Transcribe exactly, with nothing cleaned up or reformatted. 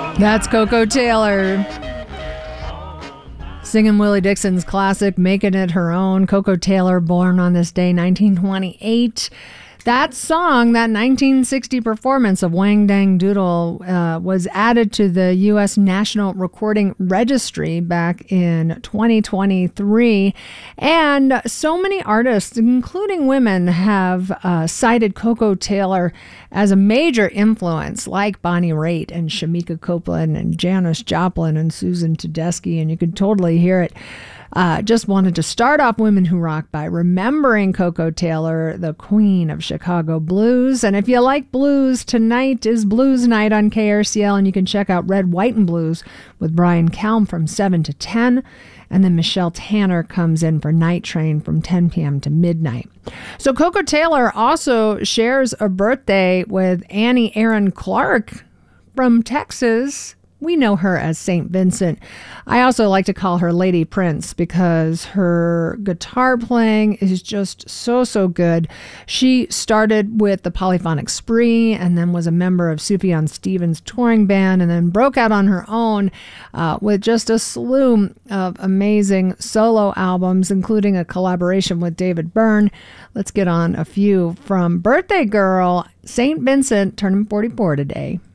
That's Koko Taylor singing Willie Dixon's classic, Making It Her Own. Koko Taylor, born on this day, nineteen twenty-eight. That song, that nineteen sixty performance of Wang Dang Doodle, uh, was added to the U S National Recording Registry back in twenty twenty-three. And so many artists, including women, have uh, cited Koko Taylor as a major influence, like Bonnie Raitt and Shamika Copeland and Janis Joplin and Susan Tedeschi. And you can totally hear it. Uh, just wanted to start off Women Who Rock by remembering Koko Taylor, the queen of Chicago blues. And if you like blues, tonight is Blues Night on K R C L, and you can check out Red, White, and Blues with Brian Kelm from seven to ten. And then Michelle Tanner comes in for Night Train from ten p.m. to midnight. So Koko Taylor also shares a birthday with Annie Aaron Clark from Texas. We know her as Saint Vincent. I also like to call her Lady Prince because her guitar playing is just so, so good. She started with the Polyphonic Spree and then was a member of Sufjan Stevens' touring band and then broke out on her own uh, with just a slew of amazing solo albums, including a collaboration with David Byrne. Let's get on a few from Birthday Girl, Saint Vincent, turning forty-four today.